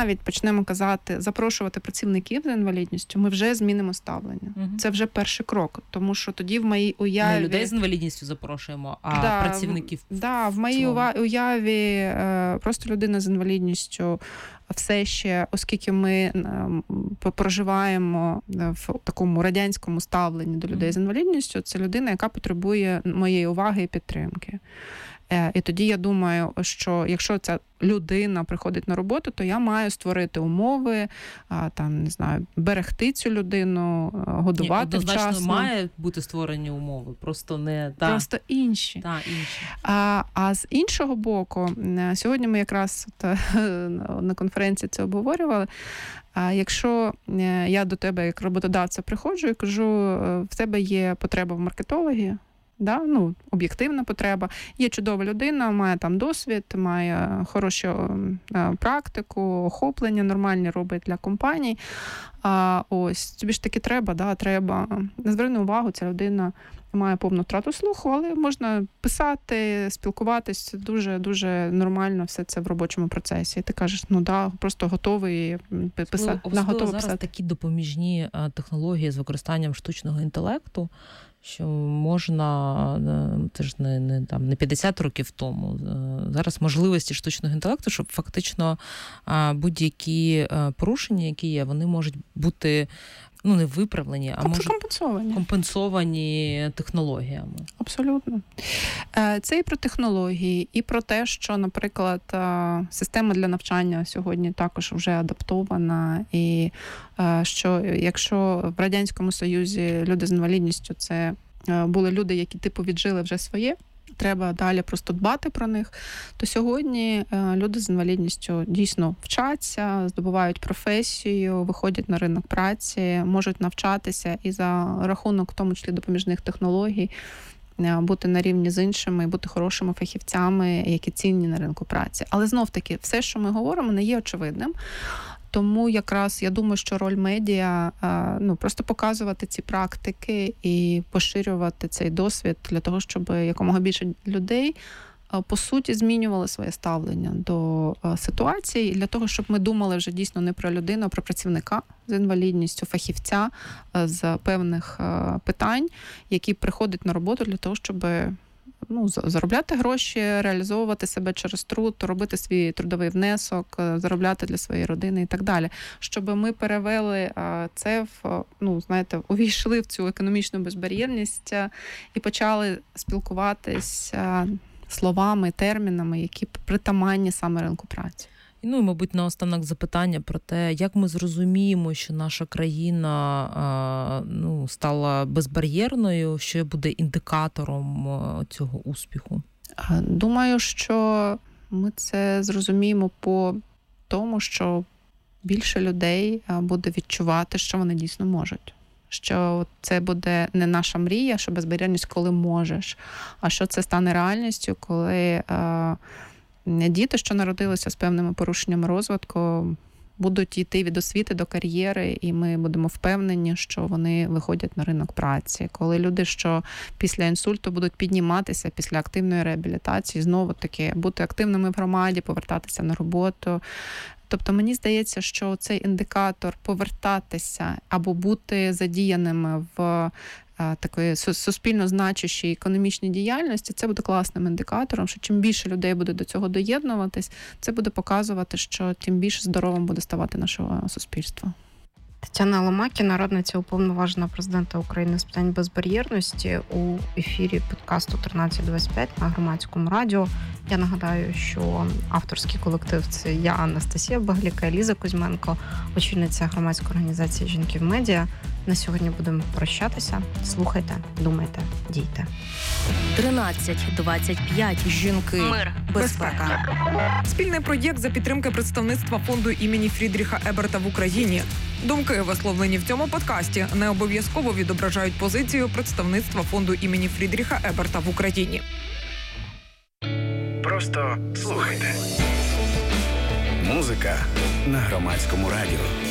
навіть почнемо казати, запрошувати працівників з інвалідністю, ми вже змінимо ставлення. Це вже перший крок, тому що тоді в моїй уяві... Не людей з інвалідністю запрошуємо, а працівників. В моїй уяві просто людина з інвалідністю все ще, оскільки ми проживаємо в такому радянському ставленні до людей з інвалідністю, це людина, яка потребує моєї уваги і підтримки. І тоді я думаю, що якщо ця людина приходить на роботу, то я маю створити умови, там, не знаю, берегти цю людину, годувати вчасно. Однозначно має бути створені умови, просто не... Просто інші. Інші. А з іншого боку, сьогодні ми якраз на конференції це обговорювали, якщо я до тебе як роботодавця приходжу і кажу, в тебе є потреба в маркетологі, об'єктивна потреба. Є чудова людина, має там досвід, має хорошу практику, охоплення нормальні робить для компаній. Ось, тобі ж таки треба. Не зверни увагу, ця людина має повну втрату слуху, але можна писати, спілкуватись, дуже нормально все це в робочому процесі. І ти кажеш, просто готовий писати. Зараз такі допоміжні технології з використанням штучного інтелекту, що можна, це ж не 50 років тому, зараз можливості штучного інтелекту, щоб фактично будь-які порушення, які є, вони можуть бути не виправлені, а можуть компенсовані технологіями. Абсолютно. Це і про технології, і про те, що, наприклад, система для навчання сьогодні також вже адаптована, і що якщо в Радянському Союзі люди з інвалідністю це були люди, які віджили вже своє, треба далі просто дбати про них, то сьогодні люди з інвалідністю дійсно вчаться, здобувають професію, виходять на ринок праці, можуть навчатися і за рахунок, в тому числі, допоміжних технологій, бути на рівні з іншими, бути хорошими фахівцями, які цінні на ринку праці. Але знов-таки, все, що ми говоримо, не є очевидним. Тому якраз я думаю, що роль медіа просто показувати ці практики і поширювати цей досвід для того, щоб якомога більше людей по суті змінювали своє ставлення до ситуації, для того, щоб ми думали вже дійсно не про людину, а про працівника з інвалідністю, фахівця з певних питань, який приходить на роботу для того, щоб заробляти гроші, реалізовувати себе через труд, робити свій трудовий внесок, заробляти для своєї родини і так далі. Щоб ми перевели це увійшли в цю економічну безбар'єрність і почали спілкуватись словами, термінами, які притаманні саме ринку праці. І, мабуть, наостанок запитання про те, як ми зрозуміємо, що наша країна стала безбар'єрною, що буде індикатором цього успіху? Думаю, що ми це зрозуміємо по тому, що більше людей буде відчувати, що вони дійсно можуть. Що це буде не наша мрія, що безбар'єрність, коли можеш, а що це стане реальністю, коли діти, що народилися з певними порушеннями розвитку, будуть йти від освіти до кар'єри, і ми будемо впевнені, що вони виходять на ринок праці. Коли люди, що після інсульту будуть підніматися після активної реабілітації, знову-таки бути активними в громаді, повертатися на роботу. Тобто мені здається, що цей індикатор повертатися або бути задіяними в такої суспільно значущій економічній діяльності, це буде класним індикатором, що чим більше людей буде до цього доєднуватись, це буде показувати, що тим більше здоровим буде ставати наше суспільство. Тетяна Ломакіна, радниця уповноважена президента України з питань безбар'єрності у ефірі подкасту 1325 на Громадському радіо. Я нагадаю, що авторський колектив – це я, Анастасія Багліка, Еліза Кузьменко, очільниця громадської організації «Жінки в медіа». На сьогодні будемо прощатися. Слухайте, думайте, дійте. 1325. Жінки. Мир. Безпека. Спільний проєкт за підтримки представництва фонду імені Фрідріха Еберта в Україні. Думки, висловлені в цьому подкасті, не обов'язково відображають позицію представництва фонду імені Фрідріха Еберта в Україні. Просто слухайте. Музика на Громадському радіо.